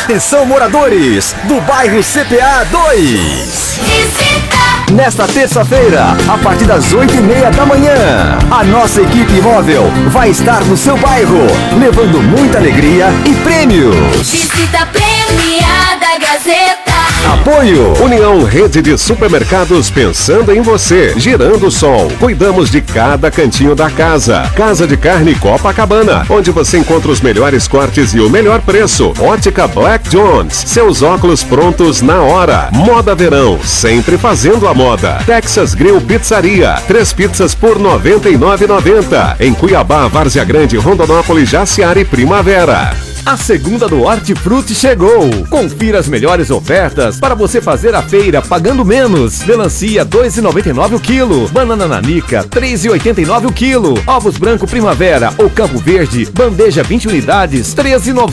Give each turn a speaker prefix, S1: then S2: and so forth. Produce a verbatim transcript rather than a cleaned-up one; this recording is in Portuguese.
S1: Atenção, moradores do bairro C P A dois.
S2: Visita!
S1: Nesta terça-feira, a partir das oito e meia da manhã, a nossa equipe móvel vai estar no seu bairro, levando muita alegria e prêmios.
S2: Visita premiada Gazeta.
S3: Apoio União Rede de Supermercados, pensando em você. Girando o Sol, cuidamos de cada cantinho da casa. Casa de Carne Copacabana, onde você encontra os melhores cortes e o melhor preço. Ótica Black Jones, seus óculos prontos na hora. Moda Verão, sempre fazendo a moda. Texas Grill Pizzaria, três pizzas por noventa e nove reais e noventa centavos. Em Cuiabá, Várzea Grande, Rondonópolis, Jaciara e Primavera.
S1: A segunda do Hortifruti chegou. Confira as melhores ofertas para você fazer a feira pagando menos. Melancia dois reais e noventa e nove centavos o quilo. Banana nanica três reais e oitenta e nove centavos o quilo. Ovos branco Primavera ou Campo Verde, bandeja vinte unidades treze reais e noventa.